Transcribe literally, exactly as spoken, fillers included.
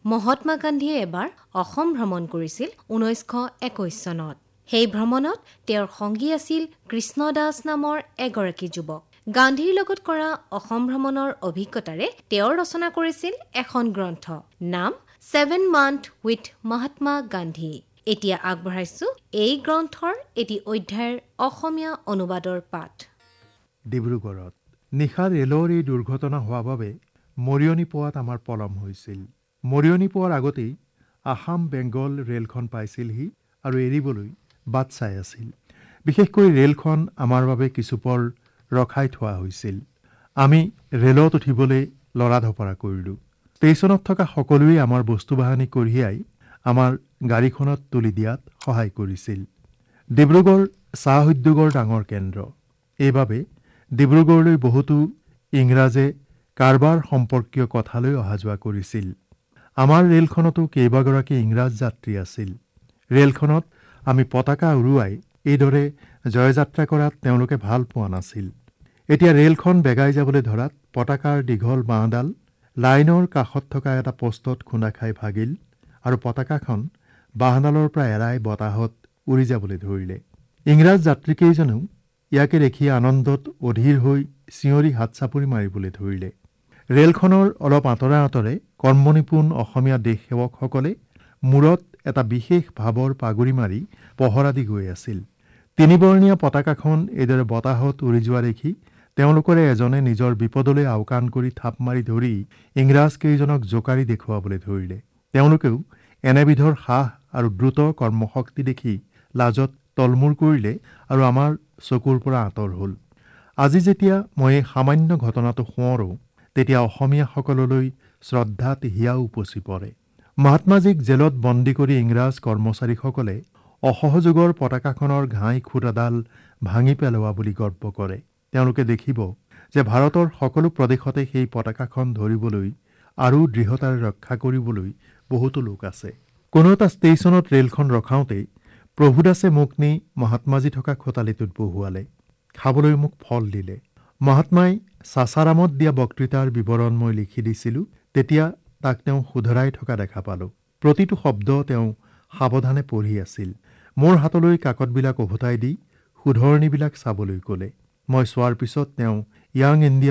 মহাত্মা গান্ধীয়ে এবাৰ অসম ভ্ৰমণ কৰিছিল ঊনৈশ একৈশ চনত। সেই ভ্ৰমণত তেওঁৰ সংগী আছিল কৃষ্ণ দাস নামৰ এগৰাকী যুৱক। গান্ধীৰ লগত কৰা অসম ভ্ৰমণৰ অভিজ্ঞতাৰে তেওঁ ৰচনা কৰিছিল এখন গ্ৰন্থ, নাম seven month with Mahatma Gandhi. এতিয়া আগবঢ়াইছো এই গ্ৰন্থৰ এটি অধ্যায়ৰ অসমীয়া অনুবাদৰ পাঠ। ডিব্ৰুগড়ত নিশা ৰেলৰ এই দুৰ্ঘটনা হোৱা বাবে মৰিয়নি পোৱাত আমাৰ পলম হৈছিল। মৰিয়নি পোৱাৰ আগতেই আসাম বেংগল ৰেলখন পাইছিলহি আৰু এৰিবলৈ বাট চাই আছিল। বিশেষকৈ ৰেলখন আমাৰ বাবে কিছুপৰ ৰখাই থোৱা হৈছিল। আমি ৰেলত উঠিবলৈ লৰা ধপৰা কৰিলোঁ। ষ্টেচনত থকা সকলোৱে আমাৰ বস্তু বাহানি কঢ়িয়াই আমাৰ গাড়ীখনত তুলি দিয়াত সহায় কৰিছিল। ডিব্ৰুগড় চাহ উদ্যোগৰ ডাঙৰ কেন্দ্ৰ। এইবাবে ডিব্ৰুগড়লৈ বহুতো ইংৰাজে কাৰবাৰ সম্পৰ্কীয় কথালৈ অহা যোৱা কৰিছিল। আমাৰ ৰেলখনতো কেইবাগৰাকী ইংৰাজ যাত্ৰী আছিল। ৰেলখনত আমি পতাকা উৰুৱাই এইদৰে জয়যাত্ৰা কৰাত তেওঁলোকে ভাল পোৱা নাছিল। এতিয়া ৰেলখন বেগাই যাবলৈ ধৰাত পতাকাৰ দীঘল বাঁহডাল লাইনৰ কাষত থকা এটা পষ্টত খুন্দা খাই ভাগিল আৰু পতাকাখন বাঁহডালৰ পৰা এৰাই বতাহত উৰি যাবলৈ ধৰিলে। ইংৰাজ যাত্ৰীকেইজনেও ইয়াকে দেখি আনন্দত অধীৰ হৈ চিঞৰি হাত চাপৰি মাৰিবলৈ ধৰিলে। ৰেলখনৰ অলপ আঁতৰে আঁতৰে কৰ্মনিপুণ অসমীয়া দেশসেৱকসকলে মূৰত এটা বিশেষ ভাৱৰ পাগুৰি মাৰি পহৰা দি গৈ আছিল। তিনিবৰ্ণীয়া পতাকাখন এইদৰে বতাহত উৰি যোৱা দেখি তেওঁলোকৰে এজনে নিজৰ বিপদলৈ আওকাণ কৰি থাপ মাৰি ধৰি ইংৰাজ কেইজনক জোকাৰি দেখুৱাবলৈ ধৰিলে। তেওঁলোকেও এনেবিধৰ সাহ আৰু দ্ৰুত কৰ্মশক্তি দেখি লাজত তলমূৰ কৰিলে আৰু আমাৰ চকুৰ পৰা আঁতৰ হ'ল। আজি যেতিয়া মই এই সামান্য ঘটনাটো সোঁৱৰো, তেতিয়া অসমীয়াসকললৈ শ্ৰদ্ধাত হিয়া উপচি পৰে। মহাত্মাজীক জেলত বন্দী কৰি ইংৰাজ কৰ্মচাৰীসকলে অসহযোগৰ পতাকাখনৰ ঘাই খুঁট এডাল ভাঙি পেলোৱা বুলি গৰ্ব কৰে। তেওঁলোকে দেখিব যে ভাৰতৰ সকলো প্ৰদেশতে সেই পতাকাখন ধৰিবলৈ আৰু দৃঢ়তাৰে ৰক্ষা কৰিবলৈ বহুতো লোক আছে। কোনো এটা ষ্টেচনত ৰেলখন ৰখাওঁতেই প্ৰভুদাসে মোক নি মহাত্মাজী থকা খোটালিটোত বহুৱালে। খাবলৈ মোক ফল দিলে। মহাত্মাই চাচাৰামত দিয়া বক্তৃতাৰ বিৱৰণ মই লিখি দিছিলোঁ। তেতিয়া তাক তেওঁ শুধৰাই থকা দেখা পালোঁ। প্ৰতিটো শব্দ তেওঁ সাৱধানে পঢ়ি আছিল। মোৰ হাতলৈ কাকতবিলাক উভতাই দি শুধৰণিবিলাক চাবলৈ ক'লে। মই চোৱাৰ পিছত তেওঁ য়াং ইণ্ডিয়া